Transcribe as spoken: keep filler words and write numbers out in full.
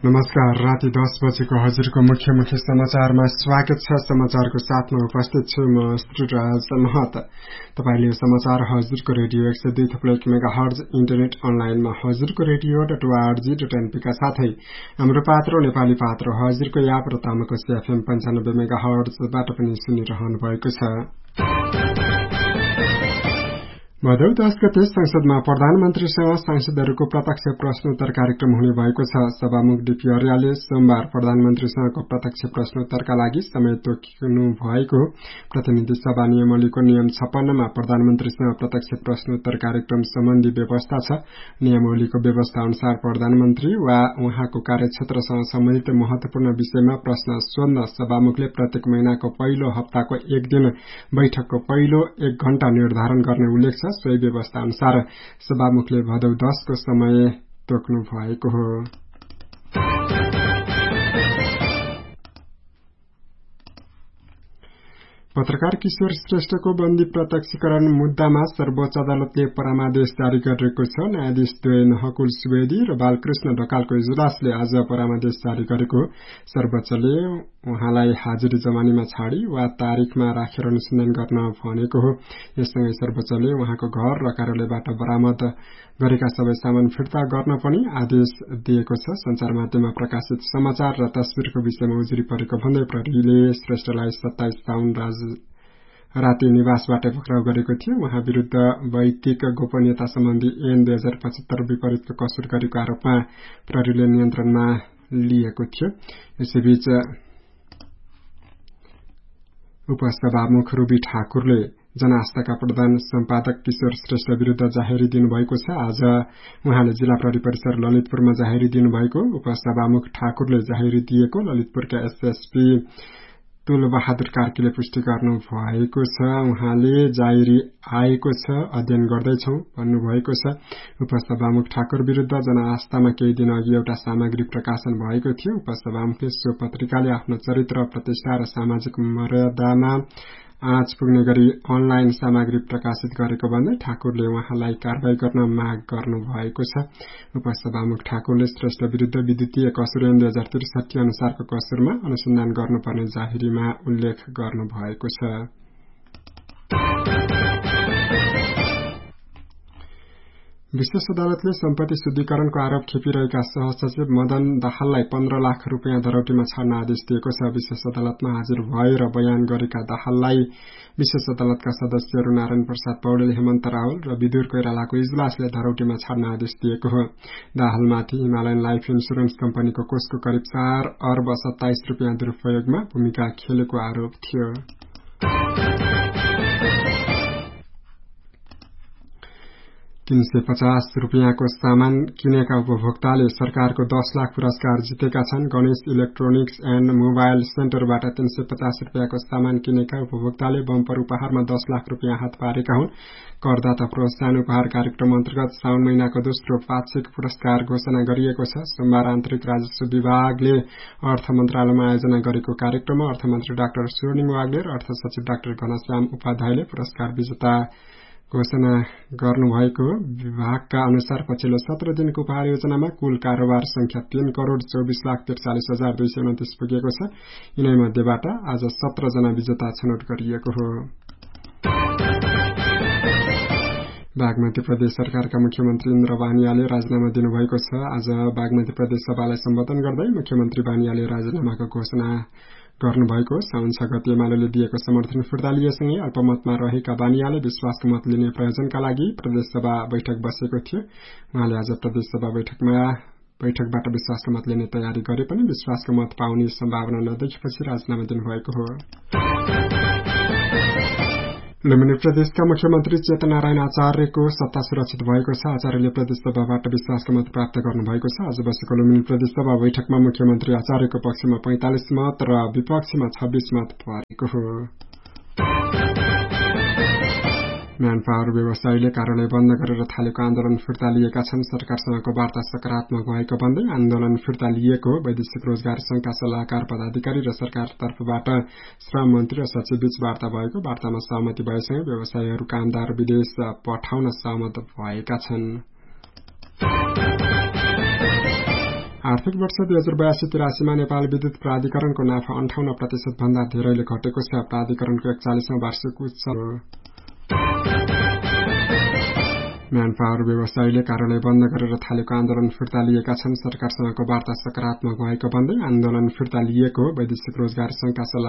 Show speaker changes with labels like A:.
A: नमस्कार। राति दस बजेको हजुरको मुख्य मुख्य समाचारमा स्वागत छ। समाचारको साथमा उपस्थित छु म श्रीराज महत। तपाईले समाचार हजुरको रेडियो एक सय दुई थप्लो एक मेगा हर्ज इन्टरनेट अनलाइनमा हजुरको radio dot ORG dot NP का साथै हाम्रो पात्रो नेपाली पात्रो हजुरको याप र तामाको एफएम पन्चानब्बे मेगा हर्जबाट पनि सुनिरहनु भएको छ। भदौ दस गते संसदमा प्रधानमन्त्रीसँग सांसदहरूको प्रत्यक्ष प्रश्नोत्तर कार्यक्रम हुने भएको छ। सभामुख डीपी अर्यालले सोमबार प्रधानमन्त्रीसँगको प्रत्यक्ष प्रश्नोत्तरका लागि समय तोकिनु भएको प्रतिनिधि सभा नियमावलीको नियम छप्पन्नमा प्रधानमन्त्रीसँग प्रत्यक्ष प्रश्नोत्तर कार्यक्रम सम्बन्धी व्यवस्था छ। नियमावलीको व्यवस्था अनुसार प्रधानमन्त्री वा उहाँको कार्यक्षेत्रसँग सम्बन्धित महत्वपूर्ण विषयमा प्रश्न सोध्न सभामुखले प्रत्येक महिनाको पहिलो हप्ताको एक दिन बैठकको पहिलो एक घण्टा निर्धारण गर्ने उल्लेख छ। सोही व्यवस्था अनुसार सभामुखले भदौ दसको समय तोक्नु भएको हो। पत्रकार किशोर श्रेष्ठको बन्दी प्रत्यक्षीकरण मुद्दामा सर्वोच्च अदालतले परामादेश जारी गरेको छ। न्यायाधीश द्वय नहकुल सुवेदी र बालकृष्ण ढकालको इजलासले आज परामादेश जारी गरेको सर्वोच्चले उहाँलाई हाजिरी जमानीमा छाडी वा तारिखमा राखेर अनुसन्धान गर्न भनेको हो। यससँगै सर्वोच्चले उहाँको घर र कार्यालयबाट बरामद गरेका सबै सामान फिर्ता गर्न पनि आदेश दिएको छ। संचार माध्यममा प्रकाशित समाचार र तस्बिरको विषयमा उजुरी परेको भन्दै प्रहरीले श्रेष्ठलाई सत्ताइस साउन राति निवासबाट पक्राउ गरेको थियो। उहाँ विरूद्ध वैयक्तिक गोपनीयता सम्बन्धी ऐन दुई हजार पचहत्तर विपरीतको कसुर गरेको आरोपमा प्रहरीले नियन्त्रणमा लिएको थियो। यसैबीच उपसभामुख रूबी ठाकुरले जनआस्थाका प्रधान सम्पादक किशोर श्रेष्ठ विरूद्ध जाहेरी दिनुभएको छ। आज उहाँले जिल्ला प्रहरी परिसर ललितपुरमा जाहेरी दिनुभएको उपसभामुख ठाकुरले जाहेरी दिएको ललितपुरका एसएसपी तुलबहादुर कार्कीले पुष्टि गर्नु भएको छ। उहाँले जाहेरी आएको छ, अध्ययन गर्दैछौ भन्नुभएको छ। उपसभामुख ठाकुर विरूद्ध जनआस्थामा केही दिन अघि एउटा सामग्री प्रकाशन भएको थियो। उपसभामुखले सो पत्रिकाले आफ्नो चरित्र, प्रतिष्ठा र सामाजिक मर्यादामा आँच पुग्ने गरी अनलाइन सामग्री प्रकाशित गरेको भन्दै ठाकुरले उहाँलाई कारवाही गर्न माग गर्नु भएको छ। उपसभामुख ठाकुरले श्रेष्ठ विरूद्ध विद्युतीय कसुर ऐन दुई हजार त्रिसठी अनुसारको कसुरमा अनुसन्धान गर्नुपर्ने जाहेरीमा उल्लेख गर्नु भएको छ। विशेष अदालतले सम्पत्ति शुद्धिकरणको आरोप खेपिरहेका सहसचिव मदन दाहाललाई पन्ध्र लाख रूपियाँ धरौटीमा छाड्न आदेश दिएको छ। विशेष अदालतमा हाजिर भएर बयान गरेका दाहाललाई विशेष अदालतका सदस्यहरू नारायण प्रसाद पौडेल, हेमन्त रावल र विदुर कोइरालाको इजलासले धरौटीमा छाड्न आदेश दिएको हो। दाहालमाथि हिमालयन लाइफ इन्सुरेन्स कम्पनीको कोषको करिब चार अर्ब सत्ताइस रूपियाँ दुरूपयोगमा भूमिका खेलेको आरोप थियो। तीन सय पचास रूपियाँको सामान किनेका उपभोक्ताले सरकारको दस लाख पुरस्कार जितेका छन्। गणेश इलेक्ट्रोनिक्स एण्ड मोबाइल सेन्टरबाट तीन सय पचास रूपियाँको सामान किनेका उपभोक्ताले बम्पर उपहारमा दस लाख रूपियाँ हात पारेका हुन्। करदाता प्रोत्साहन उपहार कार्यक्रम अन्तर्गत साउन महिनाको दोस्रो पाक्षिक पुरस्कार घोषणा गरिएको छ। सोमबार आन्तरिक राजस्व विभागले अर्थ मन्त्रालयमा आयोजना गरेको कार्यक्रममा अर्थमन्त्री डाक्टर स्वर्णिम वाग्ले र अर्थ सचिव डाक्टर घनश्याम उपाध्यायले पुरस्कार विजेता घोषणा गर्नुभएको। विभागका अनुसार पछिल्लो सत्र दिनको उपहार योजनामा कुल कारोबार संख्या तीन करोड़ चौबीस लाख त्रिचालिस हजार दुई सय उन्तिस पुगेको छ। यिनै मध्येबाट आज सत्र जना विजेता छनौट गरिएको हो। बागमती प्रदेश सरकारका मुख्यमन्त्री इन्द्र बानियाले राजीनामा दिनुभएको छ। आज बागमती प्रदेश सभालाई सम्बोधन गर्दै मुख्यमन्त्री बानियाले राजीनामाको घोषणा गर्नुभएको। साउन छ गते एमाले दिएको समर्थन फिर्ता लिएसँगै अल्पमतमा रहेका बानियाले विश्वासको मत लिने प्रयोजनका लागि प्रदेशसभा बैठक बसेको थियो। उहाँले आज प्रदेशसभा बैठकमा बैठकबाट विश्वासको मत लिने तयारी गरे पनि विश्वासको मत पाउने सम्भावना नदेखेपछि राजीनामा दिनुभएको हो। लुम्बिनी प्रदेशका मुख्यमन्त्री चेतनारायण आचार्यको सत्ता सुरक्षित भएको छ। आचार्यले प्रदेशसभाबाट विश्वासको मत प्राप्त गर्नुभएको छ। आज बसेको लुम्बिनी प्रदेशसभा बैठकमा मुख्यमन्त्री आचार्यको पक्षमा पैंतालिस मत र विपक्षमा छब्बीस मत परेको हो। म्यान पावर व्यवसायीले कार्यालय बन्द गरेर थालेको आन्दोलन फिर्ता लिएका छन्। सरकारसँगको वार्ता सकारात्मक भएको भन्दै आन्दोलन फिर्ता लिएको वैदेशिक रोजगार संघका सल्लाहकार पदाधिकारी र सरकार तर्फबाट श्रम मन्त्री र सचिव बीच वार्ता भएको। वार्तामा सहमति भएसँगै व्यवसायीहरू कामदार विदेश पठाउन सहमत भएका छन्। आर्थिक वर्ष दुई हजार बयासी तिरासीमा नेपाल विद्युत प्राधिकरणको नाफा अन्ठाउन्न प्रतिशत भन्दा धेरैले घटेको छ। प्राधिकरणको एकचालिसौं वार्षिक उत्सव। म्यान पावर व्यवसायीले कार्यालय बन्द गरेर थालेको आन्दोलन फिर्ता लिएका छन्। सरकारसँगको वार्ता सकारात्मक भएको भन्दै आन्दोलन फिर्ता लिएको वैदेशिक रोजगार संघका